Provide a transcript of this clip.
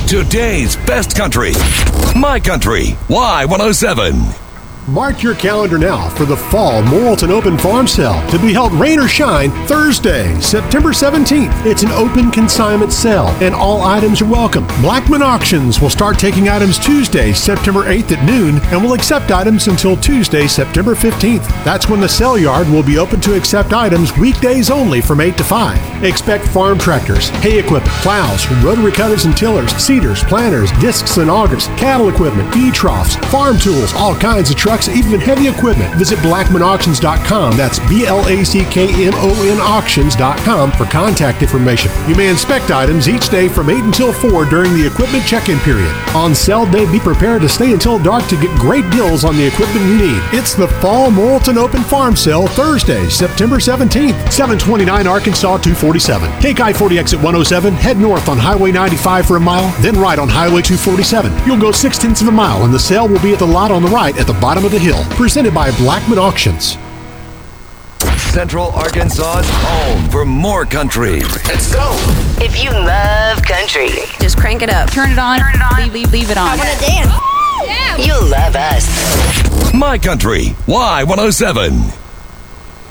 Today's best country. My Country. Y107. Mark your calendar now for the Fall Morrilton Open Farm Sale to be held rain or shine Thursday, September 17th. It's an open consignment sale and all items are welcome. Blackman Auctions will start taking items Tuesday, September 8th at noon and will accept items until Tuesday, September 15th. That's when the sale yard will be open to accept items weekdays only from 8 to 5. Expect farm tractors, hay equipment, plows, rotary cutters and tillers, seeders, planters, discs and augers, cattle equipment, feed troughs, farm tools, all kinds of trucks, even heavy equipment. Visit BlackmanAuctions.com. That's BLACKMON auctions.com for contact information. You may inspect items each day from 8 until 4 during the equipment check-in period. On sale day, be prepared to stay until dark to get great deals on the equipment you need. It's the Fall Morrilton Open Farm Sale Thursday, September 17th, 729 Arkansas 247. Take I-40 exit 107, head north on Highway 95 for a mile, then right on Highway 247. You'll go 6/10 of a mile and the sale will be at the lot on the right at the bottom of the hill. Presented by Blackman Auctions. Central Arkansas's home for more country. Let's go. If you love country, just crank it up. Turn it on. Leave it on. I want to dance. Yeah. You'll love us. My Country. Y107.